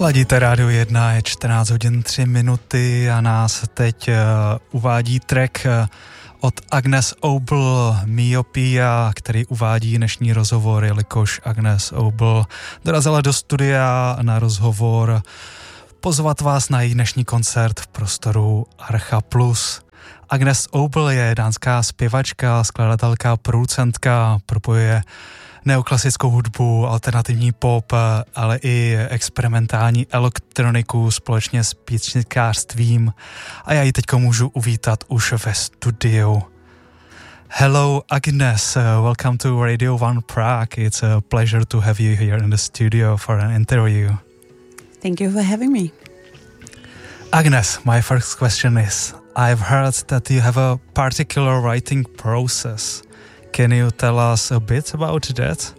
Ladíte Rádio 1, je 14 hodin 3 minuty a nás teď uvádí track od Agnes Obel Myopia, který uvádí dnešní rozhovor, jelikož Agnes Obel dorazila do studia na rozhovor pozvat vás na její dnešní koncert v prostoru Archa Plus. Agnes Obel je dánská zpěvačka, skladatelka, producentka, propojuje neoklasickou hudbu, alternativní pop, ale i experimentální elektroniku společně s písničkářstvím a já ji teďko můžu uvítat už ve studiu. Hello Agnes, welcome to Radio 1 Prague. It's a pleasure to have you here in the studio for an interview. Thank you for having me. Agnes, my first question is, I've heard that you have a particular writing process. Can you tell us a bit about that?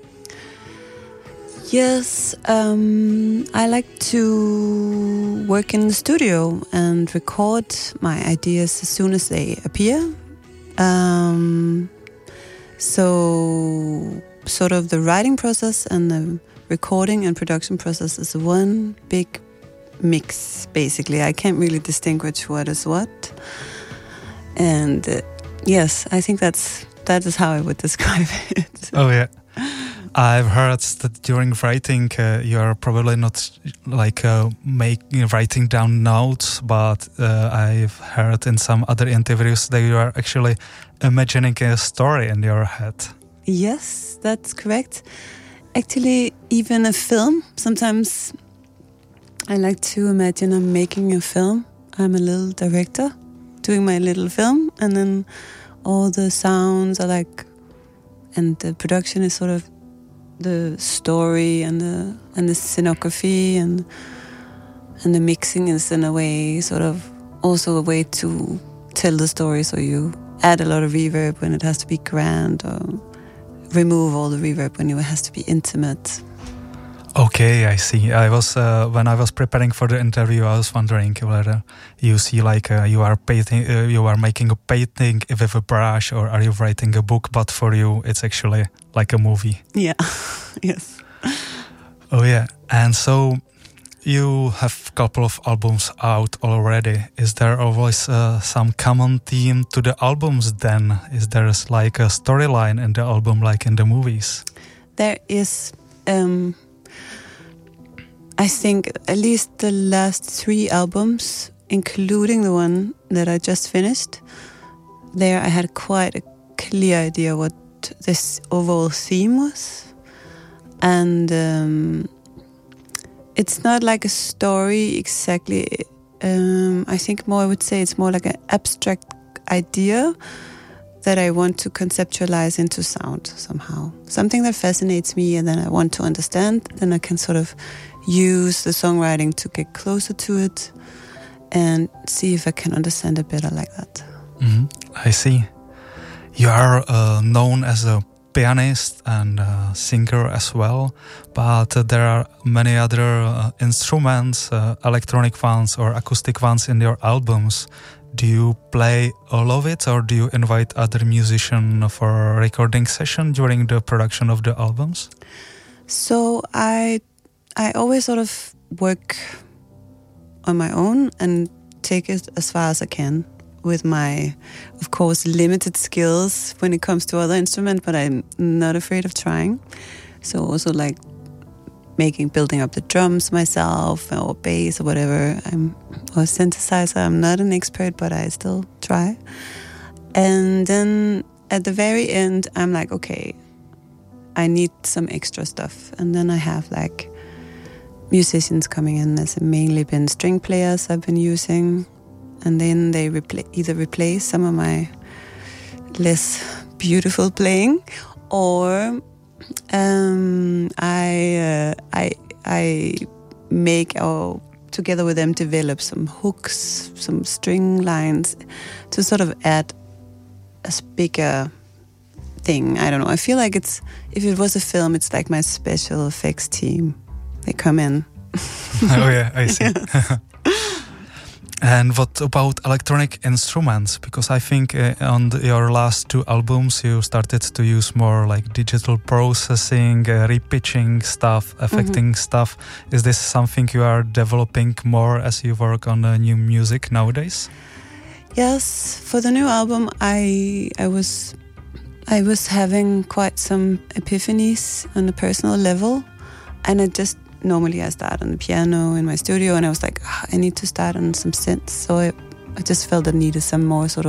Yes, I like to work in the studio and record my ideas as soon as they appear. So sort of the writing process and the recording and production process is one big mix, basically. I can't really distinguish what is what. And yes, I think that is how I would describe it. Oh yeah, I've heard that during writing you're probably not like writing down notes, but I've heard in some other interviews that you are actually imagining a story in your head. Yes, that's correct. Actually, even a film. Sometimes I like to imagine I'm making a film. I'm a little director doing my little film, and then all the sounds are like, and the production is sort of the story and the scenography and the mixing is in a way sort of also a way to tell the story. So you add a lot of reverb when it has to be grand, or remove all the reverb when it has to be intimate. Okay, I see. I was when I was preparing for the interview, I was wondering whether you see like you are painting, you are making a painting with a brush, or are you writing a book? But for you, it's actually like a movie. Yeah. Yes. Oh yeah, and so you have a couple of albums out already. Is there always some common theme to the albums? Then is there like a storyline in the album, like in the movies? There is. I think at least the last 3 albums, including the one that I just finished, there I had quite a clear idea what this overall theme was. And it's not like a story exactly. I think more I would say it's more like an abstract idea that I want to conceptualize into sound somehow. Something that fascinates me and then I want to understand, then I can sort of use the songwriting to get closer to it and see if I can understand it better like that. Mm-hmm. I see. You are known as a pianist and a singer as well, but there are many other instruments, electronic ones or acoustic ones in your albums. Do you play all of it, or do you invite other musicians for a recording session during the production of the albums? So I always sort of work on my own and take it as far as I can with my, of course, limited skills when it comes to other instruments, but I'm not afraid of trying. So also like building up the drums myself or bass or whatever, or synthesizer. I'm not an expert, but I still try. And then at the very end, I'm like, okay, I need some extra stuff. And then I have like musicians coming in. There's mainly been string players I've been using. And then they either replace some of my less beautiful playing, or I make or together with them develop some hooks, some string lines to sort of add a bigger thing. I don't know. I feel like if it was a film, it's like my special effects team. They come in. Oh yeah, I see. And what about electronic instruments? Because I think on your last 2 albums you started to use more like digital processing, repitching stuff, affecting stuff. Is this something you are developing more as you work on new music nowadays? Yes, for the new album I was having quite some epiphanies on a personal level, and normally I start on the piano in my studio, and I was like, I need to start on some synths. So I just felt I needed some more sort